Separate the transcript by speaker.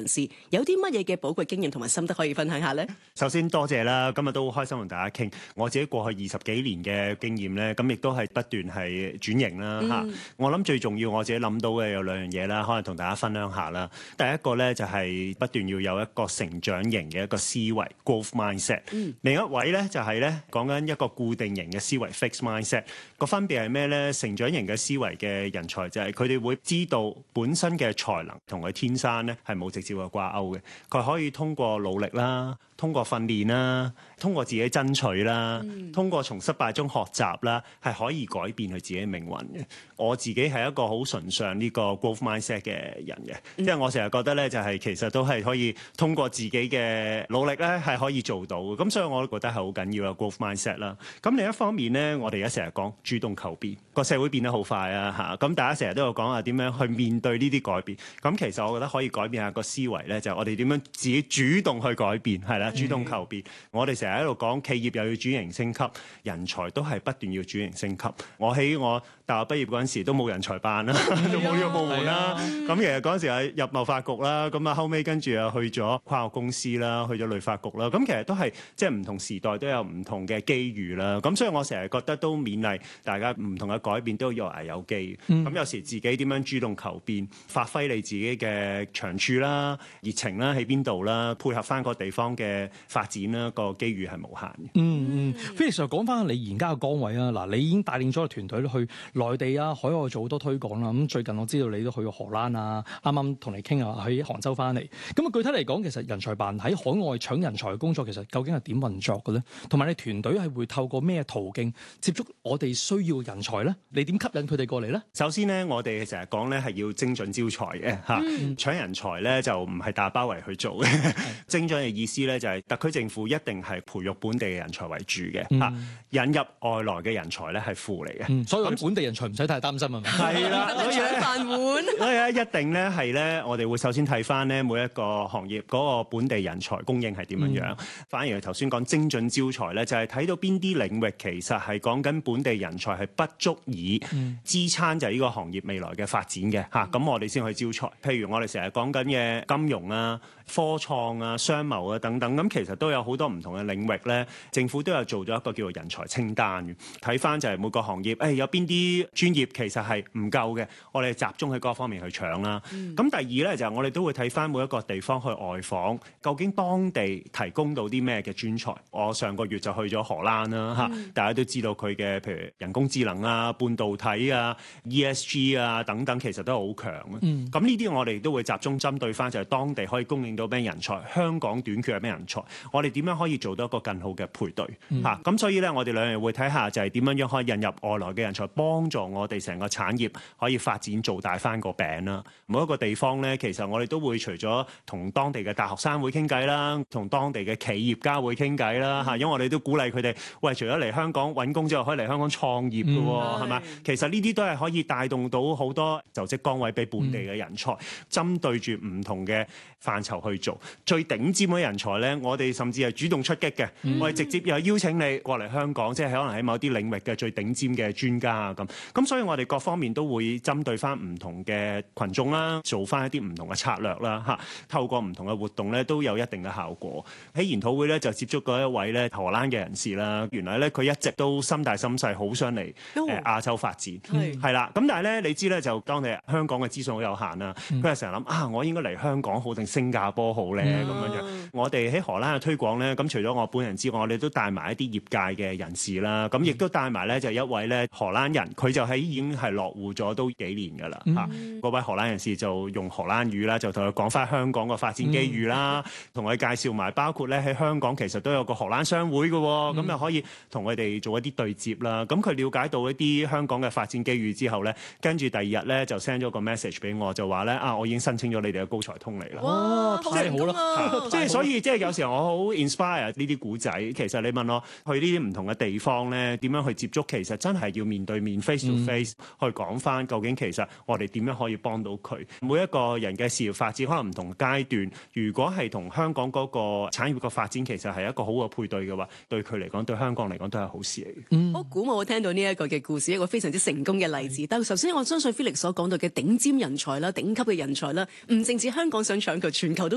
Speaker 1: 士，有啲乜嘢嘅寶貴經驗同埋心得可以分享下呢？
Speaker 2: 首先多謝啦，今日都好開心同大家傾。我自己過去20幾年嘅經驗咧，咁亦都係不斷係轉型啦嚇。我諗最重要我自己諗到嘅有兩樣嘢啦，可能同大家分享下啦。第一個咧就係不斷要有一個成長型嘅一個思維 growth mindset。另一位咧就係咧講緊一個固定型嘅思維 fixed mindset。個分別係咩咧？成長型嘅思維嘅人才就係佢哋會知道本身嘅才能同佢天生咧係冇直接嘅掛鈎嘅，佢可以通過努力啦，通過訓練啦，通過自己爭取啦，通過從失敗中學習啦，係可以改變佢自己命運嘅。我自己係一個好崇尚呢個 growth mindset 嘅人嘅，即係我成日覺得咧，就係其實都係可以通過自己嘅努力咧，係可以做到嘅。咁所以我都覺得係好緊要嘅 growth mindset 啦。咁另一方面咧，我哋而家成日講主動求變，個社會變得好快啊嚇。咁大家成日都有講話點樣去面對呢啲改變。咁其實我覺得可以改變下個思維咧，就係我哋點樣自己主動去改變，係啦，主動求變。我哋成日喺度講企業又要轉型升級，人才都係不斷要轉型升級。我喺我大學畢業嗰陣時都冇人才辦啦，都冇呢個部門啦。咁其實嗰陣時係入貿發局啦，咁啊後尾跟住又去咗跨國公司啦，去咗旅發局啦。咁其實都係即係唔同時代都有唔同嘅機遇啦。咁所以我成日覺得都勉勵大家唔同嘅改變都有危有機。咁有時自己點樣主動求變，發揮你自己嘅長處啦、熱情啦喺邊度啦，配合翻個地方嘅發展啦，個機遇係無限嘅。
Speaker 3: Felix 講翻你而家嘅崗位啊，嗱，你已經帶領咗個團隊去內地啊、海外做好多推廣啦。咁最近我知道你都去過荷蘭啊，啱啱同你傾啊，喺杭州翻嚟。咁啊，具體嚟講，其實人才辦喺海外搶人才嘅工作，其實究竟係點運作嘅咧？同埋你團隊係會透過咩途徑接觸我哋需要人才咧？你點吸引佢哋過嚟咧？
Speaker 2: 首先咧，我哋成日講咧係要精準招才嘅嚇，搶人才咧就唔係大包圍去做嘅。精準嘅意思咧就係特區政府一定係培育本地嘅人才為主嘅嚇，引入外來嘅人才咧係輔嚟嘅。
Speaker 3: 所以咁本地人才唔使太擔心啊。
Speaker 2: 係啦，
Speaker 1: 搶飯碗。
Speaker 2: 所以咧一定咧係咧，我哋會首先睇翻咧每一個行業嗰個本地人才供應係點樣樣。反而頭先講精準招才咧，就係睇到邊啲領域其實係講緊本地人才係不足以支撐就係呢個行業未來嘅發展嘅嚇。咁我哋先去招才。譬如我哋成日講緊嘅金融啊、科創啊、商貿啊等等，咁其實都有好多唔同嘅領域咧，政府都有做咗一個叫做人才清單嘅。睇翻就係每個行業，有邊啲專業其實係唔夠嘅，我哋集中喺各方面去搶啦。咁第二咧就係我哋都會睇翻每一個地方去外訪，究竟當地提供到啲咩嘅專才。我上個月就去咗荷蘭啦嚇，大家都知道佢嘅譬如人工智能啊、半導體啊、ESG 啊等等，其實都係好強嘅。咁呢啲我哋都會集中針對翻就係當地可以供應到咩人才，香港短缺係咩人才，我哋點樣可以做到一個更好嘅配對嚇。咁所以咧，我哋兩樣會睇下就係點樣可以引入外來嘅人才，幫助我哋成個產業可以發展做大翻個餅啦。每一個地方咧，其實我哋都會除咗同當地嘅大學生會傾偈啦，同當地嘅企業家會傾偈啦嚇，因為我哋都鼓勵佢哋，喂，除咗嚟香港揾工之後，可以嚟香港創業嘅喎，係咪？其實呢啲都係可以帶動到好多就職崗位俾本地嘅人才，針對住唔同嘅範疇去做。最頂尖嘅人才咧，我哋甚至係主動出擊嘅，我哋直接又邀請你過嚟香港，即係可能喺某啲領域嘅最頂尖嘅專家啊咁。咁所以我哋各方面都會針對翻唔同嘅群眾啦，做翻一啲唔同嘅策略啦嚇。透過唔同嘅活動咧，都有一定嘅效果。喺研討會咧就接觸過一位咧荷蘭嘅人士啦，原來咧佢一直都心大心細，好想嚟亞洲發展，係啦。咁但係咧，你知咧就當你香港嘅資訊好有限啦，佢係成日諗我應該嚟香港好定新加坡好咧咁樣樣。我哋喺荷蘭嘅推廣咧，咁除咗我本人之外，我哋都帶埋一啲業界嘅人士啦，咁亦都帶埋咧就一位咧荷蘭人，佢就已經係落戶咗都幾年㗎啦嚇。嗰位荷蘭人士就用荷蘭語啦，就同佢講翻香港個發展機遇啦，同佢介紹埋包括咧喺香港其實都有個荷蘭商會嘅喎，咁又可以同佢哋做一啲對接啦。咁佢了解到一啲香港嘅發展機遇之後咧，跟住第二日咧就 send 咗個 message 俾我，就話咧我已經申請咗你哋嘅高才通嚟啦。
Speaker 3: 哇，太好啦！
Speaker 2: 即係所以即係有時候我好 inspire 呢啲古仔。其實你問我去呢啲唔同嘅地方咧，點樣去接觸？其實真係要面對面 face to face 去講翻究竟其實我哋點樣可以幫到佢。每一個人嘅事業發展可能唔同階段，如果係同香港嗰個產業嘅發展其實係一個好嘅配對嘅話，對佢嚟講，對香港嚟講都係好事嚟嘅。
Speaker 1: 好鼓舞我聽到呢一個嘅故事，一個非常之成功嘅例子。但係首先我相信 Felix 所講到嘅頂尖人才啦、頂級嘅人才啦，唔淨止香港想搶佢，全球都